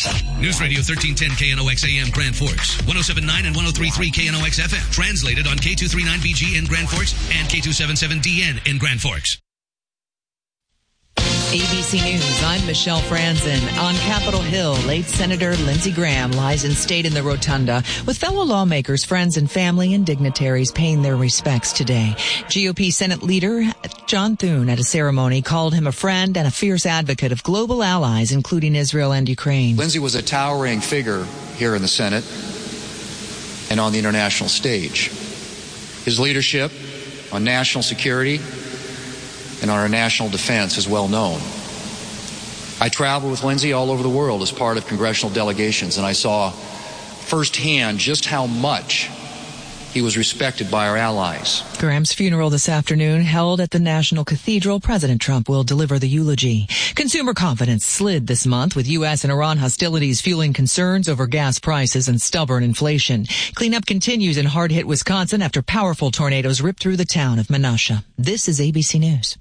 News Radio 1310 KNOX AM Grand Forks, 107.9 and 103.3 KNOX FM. Translated on K239BG in Grand Forks and K277DN in Grand Forks. ABC News, I'm Michelle Franzen. On Capitol Hill, late Senator Lindsey Graham lies in state in the rotunda with fellow lawmakers, friends, and family and dignitaries paying their respects today. GOP Senate leader John Thune at a ceremony called him a friend and a fierce advocate of global allies, including Israel and Ukraine. Lindsey was a towering figure here in the Senate and on the international stage. His leadership on national security and our national defense is well known. I traveled with Lindsey all over the world as part of congressional delegations, and I saw firsthand just how much he was respected by our allies. Graham's funeral this afternoon held at the National Cathedral. President Trump will deliver the eulogy. Consumer confidence slid this month with U.S. and Iran hostilities fueling concerns over gas prices and stubborn inflation. Cleanup continues in hard-hit Wisconsin after powerful tornadoes ripped through the town of Menasha. This is ABC News.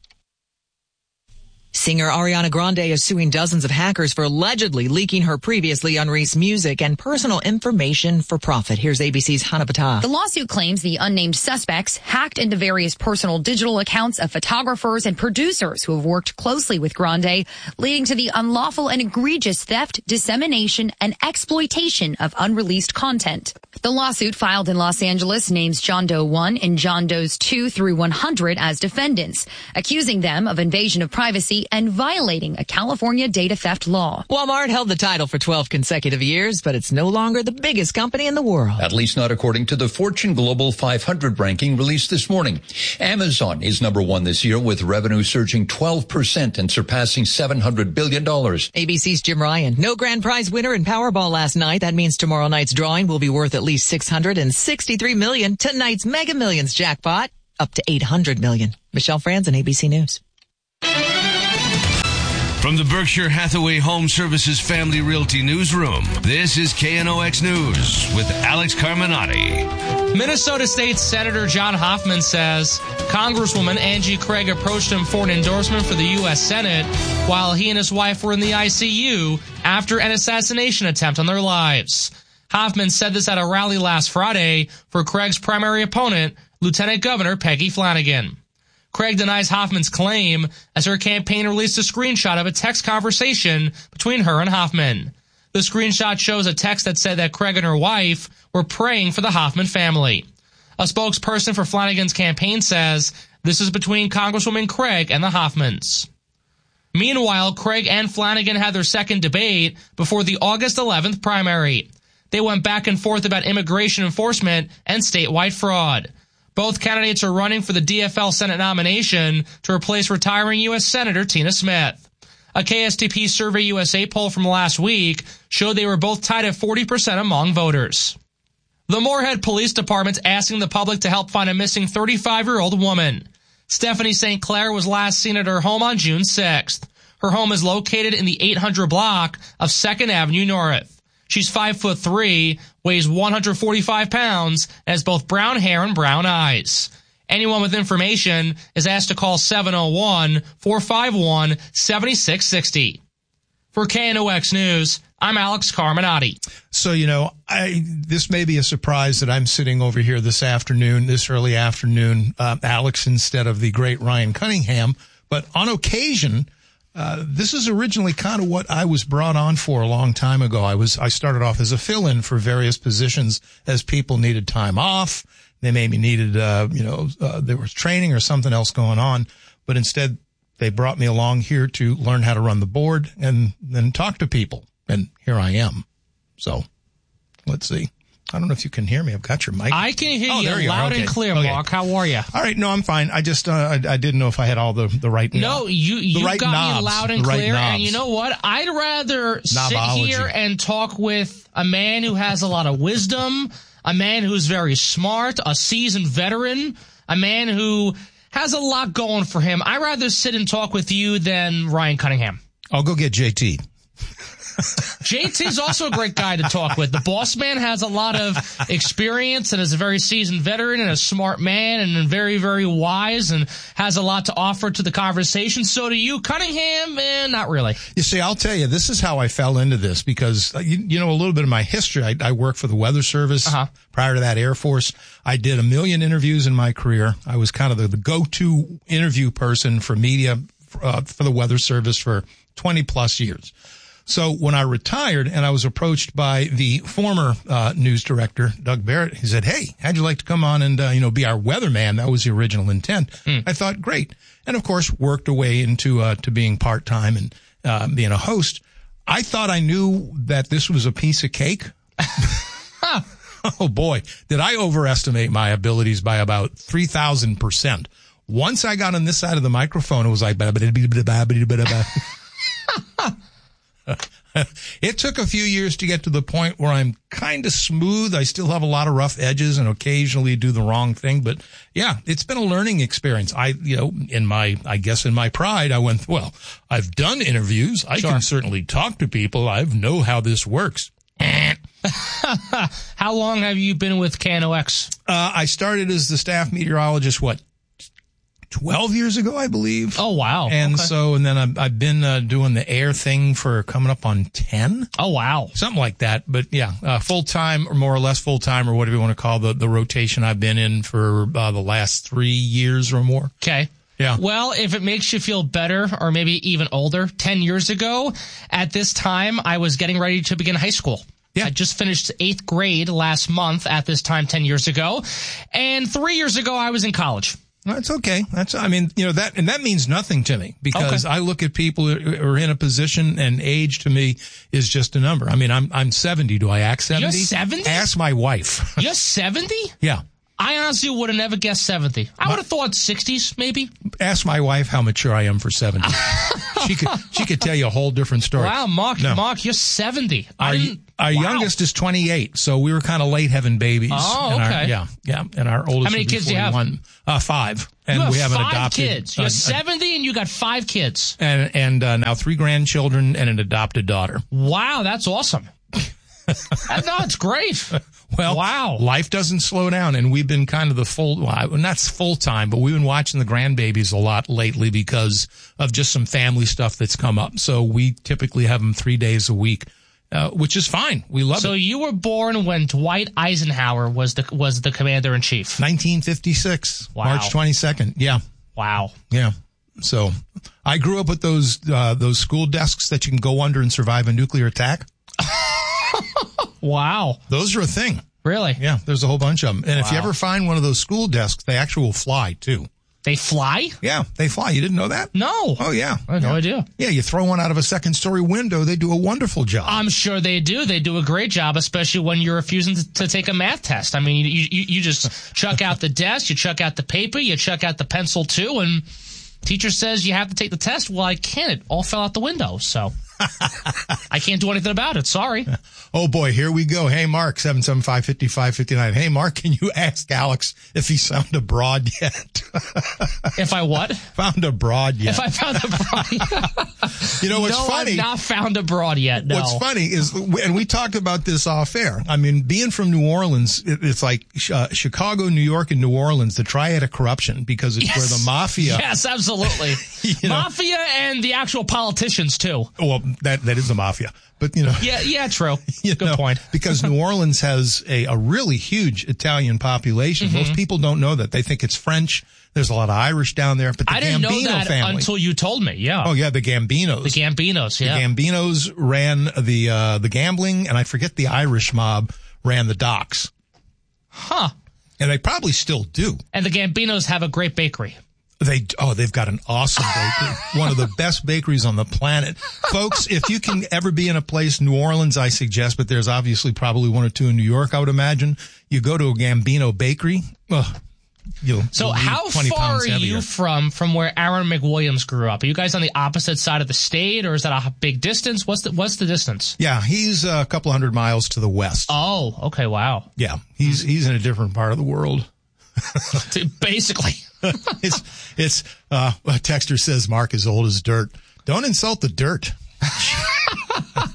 Singer Ariana Grande is suing dozens of hackers for allegedly leaking her previously unreleased music and personal information for profit. Here's ABC's Hannah Battah. The lawsuit claims the unnamed suspects hacked into various personal digital accounts of photographers and producers who have worked closely with Grande, leading to the unlawful and egregious theft, dissemination, and exploitation of unreleased content. The lawsuit filed in Los Angeles names John Doe 1 and John Does 2 through 100 as defendants, accusing them of invasion of privacy and violating a California data theft law. Walmart held the title for 12 consecutive years, but it's no longer the biggest company in the world. At least not according to the Fortune Global 500 ranking released this morning. Amazon is number one this year with revenue surging 12% and surpassing $700 billion. ABC's Jim Ryan. No grand prize winner in Powerball last night. That means tomorrow night's drawing will be worth at least $663 million. Tonight's Mega Millions jackpot up to $800 million. Michelle Franzen, ABC News. From the Berkshire Hathaway Home Services Family Realty Newsroom, this is KNOX News with Alex Carminati. Minnesota State Senator John Hoffman says Congresswoman Angie Craig approached him for an endorsement for the U.S. Senate while he and his wife were in the ICU after an assassination attempt on their lives. Hoffman said this at a rally last Friday for Craig's primary opponent, Lieutenant Governor Peggy Flanagan. Craig denies Hoffman's claim as her campaign released a screenshot of a text conversation between her and Hoffman. The screenshot shows a text that said that Craig and her wife were praying for the Hoffman family. A spokesperson for Flanagan's campaign says this is between Congresswoman Craig and the Hoffmans. Meanwhile, Craig and Flanagan had their second debate before the August 11th primary. They went back and forth about immigration enforcement and statewide fraud. Both candidates are running for the DFL Senate nomination to replace retiring U.S. Senator Tina Smith. A KSTP Survey USA poll from last week showed they were both tied at 40% among voters. The Moorhead Police Department's asking the public to help find a missing 35-year-old woman. Stephanie St. Clair was last seen at her home on June 6th. Her home is located in the 800 block of 2nd Avenue North. She's 5'3", weighs 145 pounds, and has both brown hair and brown eyes. Anyone with information is asked to call 701-451-7660. For KNOX News, I'm Alex Carminati. So, this may be a surprise that I'm sitting over here this early afternoon, Alex, instead of the great Ryan Cunningham. But on occasion, this is originally kind of what I was brought on for a long time ago. I started off as a fill-in for various positions as people needed time off. They maybe needed, there was training or something else going on. But instead, they brought me along here to learn how to run the board and then talk to people. And here I am. So let's see. I don't know if you can hear me. I've got your mic. I can hear you loud and clear, Mark. How are you? All right. No, I'm fine. I just, I didn't know if I had all the right No, you right got knobs, me loud and clear. And you know what? I'd rather sit here and talk with a man who has a lot of wisdom, a man who's very smart, a seasoned veteran, a man who has a lot going for him. I'd rather sit and talk with you than Ryan Cunningham. I'll go get JT. JT's also a great guy to talk with. The boss man has a lot of experience and is a very seasoned veteran and a smart man and very, very wise and has a lot to offer to the conversation. So do you, Cunningham? Not really. You see, I'll tell you, this is how I fell into this because, you know, a little bit of my history. I worked for the Weather Service. Prior to that, Air Force. I did 1 million interviews in my career. I was kind of the go-to interview person for media for the Weather Service for 20 plus years. So when I retired and I was approached by the former news director, Doug Barrett, he said, "Hey, how'd you like to come on and, be our weatherman?" That was the original intent. I thought, great. And of course, worked away into to being part-time and being a host. I thought I knew that this was a piece of cake. Oh boy, did I overestimate my abilities by about 3,000%. Once I got on this side of the microphone, it was like, it took a few years to get to the point where I'm kind of smooth. I still have a lot of rough edges and occasionally do the wrong thing. But yeah, it's been a learning experience. In my pride, I went, well, I've done interviews. I can certainly talk to people. I know how this works. How long have you been with KNOX? I started as the staff meteorologist, 12 years ago, I believe. Oh, wow. And then I've been doing the air thing for coming up on 10. Oh, wow. Something like that. But yeah, full-time or more or less full-time or whatever you want to call the rotation I've been in for the last 3 years or more. Okay. Yeah. Well, if it makes you feel better or maybe even older, 10 years ago, at this time, I was getting ready to begin high school. Yeah. I just finished 8th grade last month at this time 10 years ago. And 3 years ago, I was in college. That's okay. That means nothing to me because I look at people who are in a position and age to me is just a number. I mean, I'm 70. Do I act 70? You're 70? Ask my wife. You're 70? Yeah. I honestly would have never guessed 70. I would have thought 60s, maybe. Ask my wife how mature I am for 70. She could tell you a whole different story. Wow, Mark, you're 70. Our youngest is 28, so we were kind of late having babies. Oh, okay. And our oldest. How many kids do you have? 5. And we have an adopted kids. You're 70 and you got 5 kids. And now 3 grandchildren and an adopted daughter. Wow, that's awesome. No, it's great. Well, wow. Life doesn't slow down, and we've been kind of not full-time, but we've been watching the grandbabies a lot lately because of just some family stuff that's come up. So we typically have them 3 days a week, which is fine. We love it. So you were born when Dwight Eisenhower was the commander-in-chief. 1956, wow. March 22nd. Yeah. Wow. Yeah. So I grew up with those school desks that you can go under and survive a nuclear attack. Wow. Those are a thing. Really? Yeah, there's a whole bunch of them. And if you ever find one of those school desks, they actually will fly, too. They fly? Yeah, they fly. You didn't know that? No. Oh, yeah. I had no idea. Yeah, you throw one out of a second-story window, they do a wonderful job. I'm sure they do. They do a great job, especially when you're refusing to take a math test. I mean, you just chuck out the desk, you chuck out the paper, you chuck out the pencil, too, and teacher says you have to take the test. Well, I can't. It all fell out the window, so I can't do anything about it. Sorry. Oh, boy, here we go. Hey, Mark, 775-5559. Hey, Mark, can you ask Alex if he's found a broad yet? If I what? Found a broad yet. If I found a broad yet. You know what's funny? I've not found a broad yet, no. What's funny is, and we talked about this off air, I mean, being from New Orleans, it's like Chicago, New York, and New Orleans, the triad of corruption, because it's where the mafia. Yes, absolutely. Mafia and the actual politicians, too. Well, that is the mafia. But, Yeah, true. Good point. Because New Orleans has a really huge Italian population. Mm-hmm. Most people don't know that. They think it's French. There's a lot of Irish down there. But the I didn't know that family, until you told me, yeah. Oh, yeah, the Gambinos. The Gambinos, yeah. The Gambinos ran the gambling, and I forget the Irish mob ran the docks. Huh. And they probably still do. And the Gambinos have a great bakery. They've got an awesome bakery. One of the best bakeries on the planet. Folks, if you can ever be in a place, New Orleans, I suggest, but there's obviously probably 1 or 2 in New York, I would imagine. You go to a Gambino bakery. You'll how 20 far pounds are heavier. you from where Aaron McWilliams grew up? Are you guys on the opposite side of the state, or is that a big distance? What's the distance? Yeah, he's a couple 100 miles to the west. Oh, okay, wow. Yeah, he's in a different part of the world. Basically. It's a texter says Mark is old as dirt. Don't insult the dirt.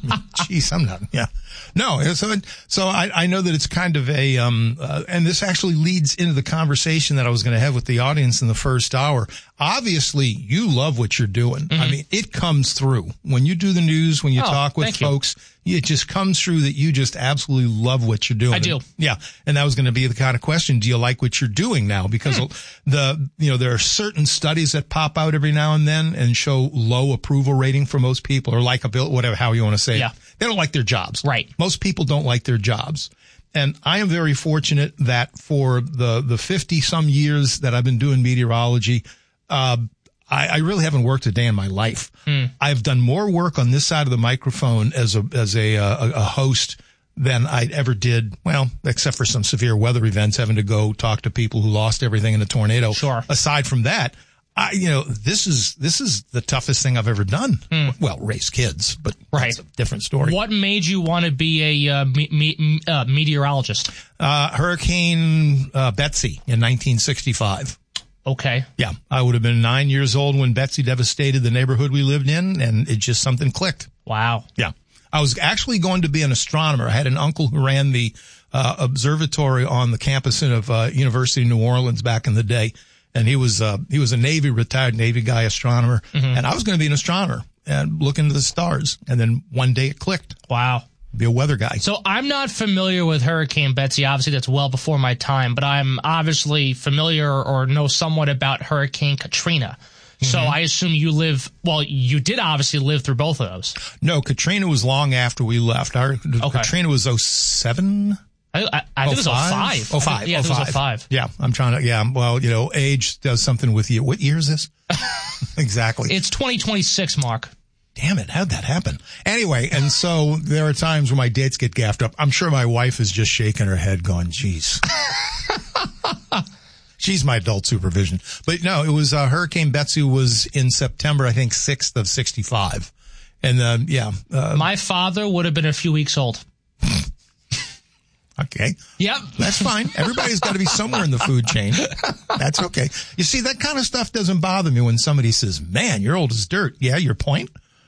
Geez, I'm not. Yeah. No. So I know that it's kind of a, and this actually leads into the conversation that I was going to have with the audience in the first hour. Obviously, you love what you're doing. Mm-hmm. I mean, it comes through when you do the news, when you talk with folks. It just comes through that you just absolutely love what you're doing. I do. Yeah. And that was going to be the kind of question. Do you like what you're doing now? Because there are certain studies that pop out every now and then and show low approval rating for most people, or likability, whatever, how you want to say it. They don't like their jobs. Right. Most people don't like their jobs. And I am very fortunate that for the 50 some years that I've been doing meteorology, I really haven't worked a day in my life. I've done more work on this side of the microphone as a host than I ever did. Well, except for some severe weather events, having to go talk to people who lost everything in a tornado. Sure. Aside from that, this is the toughest thing I've ever done. Well, raise kids, but that's a different story. What made you want to be a meteorologist? Hurricane Betsy in 1965. Okay. Yeah. I would have been 9 years old when Betsy devastated the neighborhood we lived in, and it just something clicked. Wow. Yeah. I was actually going to be an astronomer. I had an uncle who ran the observatory on the campus of University of New Orleans back in the day, and he was a retired Navy guy astronomer, and I was going to be an astronomer and look into the stars, and then one day it clicked. Wow. Be a weather guy. So I'm not familiar with Hurricane Betsy. Obviously, that's well before my time, but I'm obviously familiar or know somewhat about Hurricane Katrina. So I assume you did obviously live through both of those. No, Katrina was long after we left. Katrina was 07? I think it was 05. 05. Yeah, it was 05. Yeah, I'm trying to, well, age does something with you. What year is this? Exactly. It's 2026, Mark. Damn it, how'd that happen? Anyway, and so there are times when my dates get gaffed up. I'm sure my wife is just shaking her head going, geez. She's my adult supervision. But no, it was Hurricane Betsy was in September, I think, 6th of 65. And my father would have been a few weeks old. Okay. Yep. That's fine. Everybody's got to be somewhere in the food chain. That's okay. You see, that kind of stuff doesn't bother me when somebody says, man, you're old as dirt. Yeah, your point?